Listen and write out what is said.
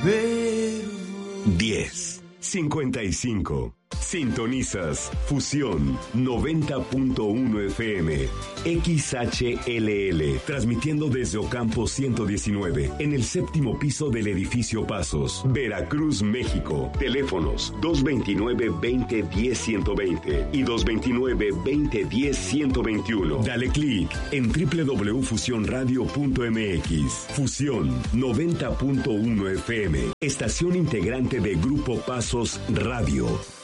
10:55. Sintonizas Fusión 90.1 FM, XHLL, transmitiendo desde Ocampo 119, en el séptimo piso del edificio Pasos, Veracruz, México. Teléfonos 229-2010-120 y 229-2010-121. Dale clic en www.fusionradio.mx. Fusión 90.1 FM, estación integrante de Grupo Pasos Radio.